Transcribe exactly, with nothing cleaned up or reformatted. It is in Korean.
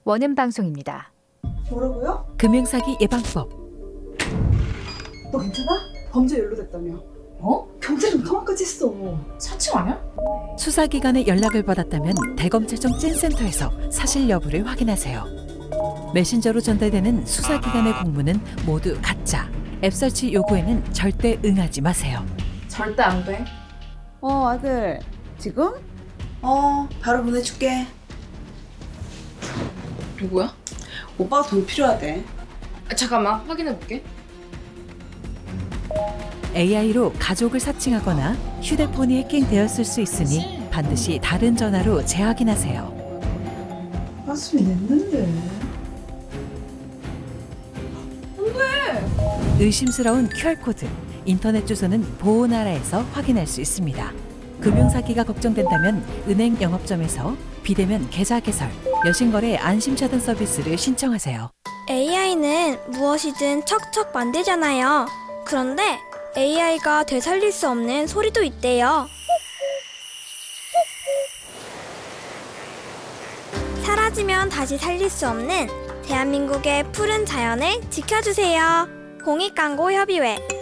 원음 방송입니다. 뭐라고요? 금융사기 예방법. 너 괜찮아? 범죄 연루됐다며. 어? 경찰이랑 통화까지 했어. 사칭 아니야? 수사기관의 연락을 받았다면 대검찰청 찐센터에서 사실 여부를 확인하세요. 메신저로 전달되는 수사기관의 공문은 모두 가짜. 앱 설치 요구에는 절대 응하지 마세요. 절대 안 돼. 어, 아들. 지금? 어, 바로 보내줄게. 누구야? 오빠가 돈 필요하대. 아, 잠깐만 확인해볼게. 에이아이로 가족을 사칭하거나 휴대폰이 해킹되었을 수 있으니 반드시 다른 전화로 재확인하세요. 가슴이 냈는데. 의심스러운 큐알코드, 인터넷 주소는 보호나라에서 확인할 수 있습니다. 금융사기가 걱정된다면 은행 영업점에서 비대면 계좌 개설, 여신거래 안심차단 서비스를 신청하세요. 에이아이는 무엇이든 척척 만들잖아요. 그런데 에이아이가 되살릴 수 없는 소리도 있대요. 사라지면 다시 살릴 수 없는 대한민국의 푸른 자연을 지켜주세요. 공익광고협의회